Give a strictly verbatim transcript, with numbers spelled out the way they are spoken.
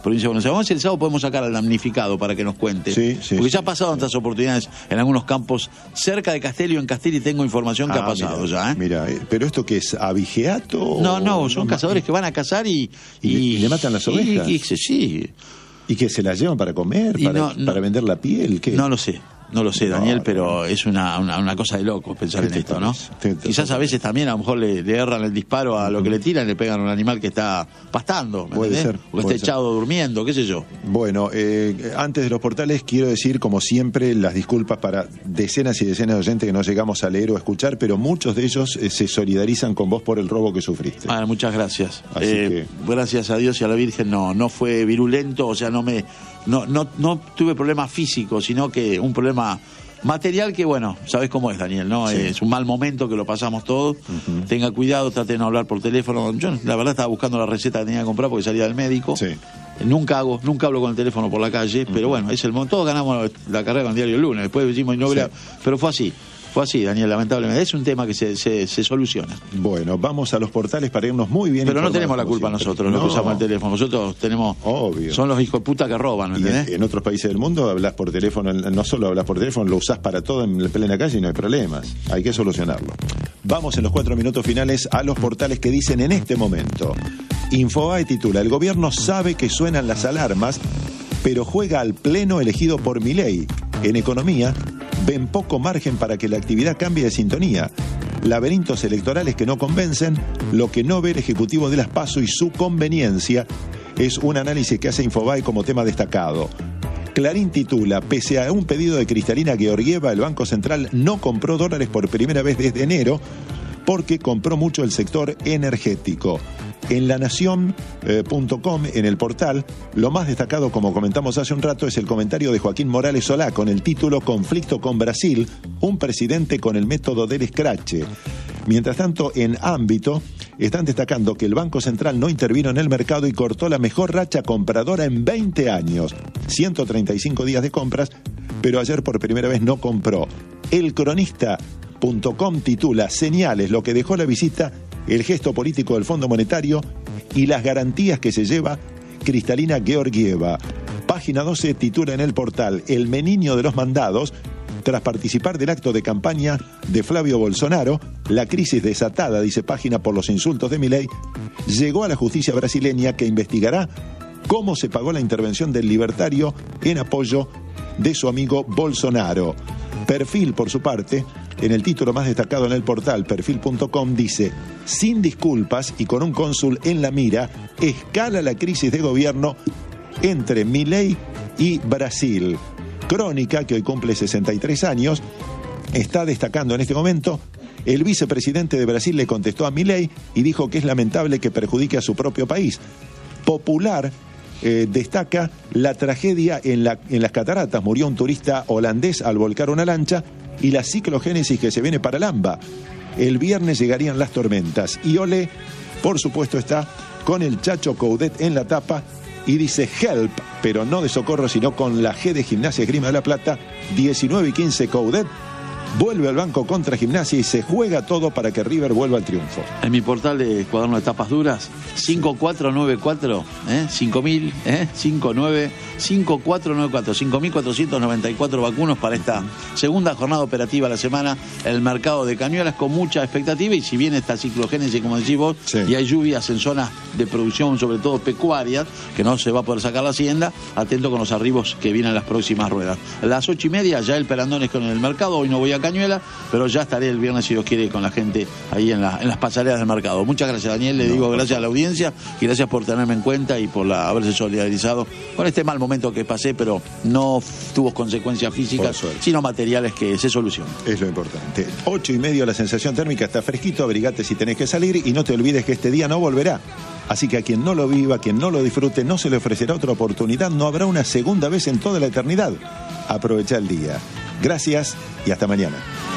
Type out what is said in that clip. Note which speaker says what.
Speaker 1: provincia de Buenos Aires. Vamos a ver si el sábado podemos sacar al damnificado para que nos cuente.
Speaker 2: Sí, sí,
Speaker 1: Porque
Speaker 2: sí,
Speaker 1: ya ha pasado en otras oportunidades en algunos campos cerca de Castelli o en Castelli, tengo información que
Speaker 2: ah,
Speaker 1: ha pasado
Speaker 2: mira,
Speaker 1: ya. ¿eh?
Speaker 2: Mira, pero ¿esto qué es? ¿Abigeato?
Speaker 1: No, no, son
Speaker 2: no,
Speaker 1: cazadores que van a cazar y...
Speaker 2: ¿Y, y, y le matan las ovejas?
Speaker 1: Y, y, sí.
Speaker 2: ¿Y que se las llevan para comer? ¿Para,
Speaker 1: no, no,
Speaker 2: para vender la piel? ¿Qué?
Speaker 1: No lo sé. No lo sé, Daniel,
Speaker 2: no,
Speaker 1: pero
Speaker 2: no.
Speaker 1: es una, una, una cosa de locos pensar en esto, ¿no?
Speaker 2: Te, te,
Speaker 1: Quizás
Speaker 2: te,
Speaker 1: a veces también a lo mejor le, le erran el disparo a lo que le tiran y le pegan a un animal que está pastando, ¿me
Speaker 2: puede
Speaker 1: entendés?
Speaker 2: ser,
Speaker 1: o que
Speaker 2: puede
Speaker 1: está
Speaker 2: ser.
Speaker 1: echado durmiendo, qué sé yo.
Speaker 2: Bueno, eh, antes de los portales quiero decir, como siempre, las disculpas para decenas y decenas de oyentes que no llegamos a leer o a escuchar, pero muchos de ellos eh, se solidarizan con vos por el robo que sufriste.
Speaker 1: Ah, muchas gracias.
Speaker 2: Así
Speaker 1: Eh,
Speaker 2: que-
Speaker 1: Gracias a Dios y a la Virgen no, no fue virulento, o sea, no me, no, no, no tuve problemas físicos, sino que un problema material que, bueno, sabés cómo es, Daniel, ¿no?
Speaker 2: Sí.
Speaker 1: Es un mal momento que lo pasamos todos.
Speaker 2: Ujú.
Speaker 1: Tenga cuidado, trate de no hablar por teléfono. Yo, la verdad, estaba buscando la receta que tenía que comprar porque salía del médico.
Speaker 2: Sí.
Speaker 1: Nunca hago, nunca hablo con el teléfono por la calle, pero bueno, es el momento. Todos ganamos la carrera con el diario el lunes, después decimos no,
Speaker 2: Sí.
Speaker 1: pero fue así. Fue así, Daniel, lamentablemente. Es un tema que se, se, se soluciona.
Speaker 2: Bueno, vamos a los portales para irnos muy bien
Speaker 1: Pero no
Speaker 2: informados,
Speaker 1: tenemos la
Speaker 2: como
Speaker 1: culpa
Speaker 2: siempre.
Speaker 1: nosotros, los que
Speaker 2: No.
Speaker 1: usamos el teléfono. Nosotros tenemos...
Speaker 2: Obvio.
Speaker 1: Son los hijos de puta que roban, ¿me
Speaker 2: Y en,
Speaker 1: entendés?
Speaker 2: en otros países del mundo hablas por teléfono, no solo hablas por teléfono, lo usás para todo en plena calle y no hay problemas. Hay que solucionarlo. Vamos en los cuatro minutos finales a los portales que dicen en este momento. Infobae titula: el gobierno sabe que suenan las alarmas, pero juega al pleno elegido por Milei. En economía, ven poco margen para que la actividad cambie de sintonía. Laberintos electorales que no convencen, lo que no ve el Ejecutivo de las PASO y su conveniencia, es un análisis que hace Infobae como tema destacado. Clarín titula: pese a un pedido de Cristalina Georgieva, el Banco Central no compró dólares por primera vez desde enero porque compró mucho el sector energético. En la nación punto com, en el portal, lo más destacado, como comentamos hace un rato, es el comentario de Joaquín Morales Solá con el título Conflicto con Brasil, un presidente con el método del escrache. Mientras tanto, en Ámbito, están destacando que el Banco Central no intervino en el mercado y cortó la mejor racha compradora en veinte años, ciento treinta y cinco días de compras, pero ayer por primera vez no compró. El cronista punto com titula: señales, lo que dejó la visita, el gesto político del Fondo Monetario y las garantías que se lleva Cristalina Georgieva. Página doce titula en el portal: el meniño de los mandados. Tras participar del acto de campaña de Flavio Bolsonaro, la crisis desatada, dice Página, por los insultos de Milei, llegó a la justicia brasileña, que investigará cómo se pagó la intervención del libertario en apoyo de su amigo Bolsonaro. Perfil, por su parte, en el título más destacado en el portal, perfil punto com, dice: sin disculpas y con un cónsul en la mira, escala la crisis de gobierno entre Milei y Brasil. Crónica, que hoy cumple sesenta y tres años, está destacando en este momento: el vicepresidente de Brasil le contestó a Milei y dijo que es lamentable que perjudique a su propio país. Popular eh, destaca la tragedia en, la, en las cataratas. Murió un turista holandés al volcar una lancha y la ciclogénesis que se viene para Lamba. El viernes llegarían las tormentas. Y Olé, por supuesto, está con el Chacho Coudet en la tapa y dice help, pero no de socorro, sino con la G de Gimnasia Esgrima de la Plata. Diecinueve y quince Coudet vuelve al banco contra Gimnasia y se juega todo para que River vuelva al triunfo.
Speaker 1: En mi portal de cuaderno de tapas duras, cinco cuatro nueve cuatro, ¿eh? cinco mil, ¿eh? cinco nueve, cinco cuatro nueve cuatro, cinco mil cuatrocientos noventa y cuatro vacunos para esta segunda jornada operativa de la semana. El mercado de Cañuelas con mucha expectativa, y si bien esta ciclogénesis, como decís vos,
Speaker 2: Sí.
Speaker 1: y hay lluvias en zonas de producción, sobre todo pecuarias, que no se va a poder sacar la hacienda, atento con los arribos que vienen las próximas ruedas. A las ocho y media ya el Perandones con el mercado. Hoy no voy a Cañuela, pero ya estaré el viernes, si Dios quiere, con la gente ahí en, la, en las pasarelas del mercado. Muchas gracias, Daniel, le
Speaker 2: No,
Speaker 1: digo
Speaker 2: por
Speaker 1: gracias
Speaker 2: favor.
Speaker 1: a la audiencia y gracias por tenerme en cuenta y por la, haberse solidarizado con este mal momento que pasé, pero no tuvo consecuencias físicas,
Speaker 2: Por suerte.
Speaker 1: sino materiales que se solucionan.
Speaker 2: Es lo importante. Ocho y medio, la sensación térmica está fresquito, abrigate si tenés que salir y no te olvides que este día no volverá. Así que a quien no lo viva, a quien no lo disfrute, no se le ofrecerá otra oportunidad, no habrá una segunda vez en toda la eternidad. Aprovecha el día. Gracias y hasta mañana.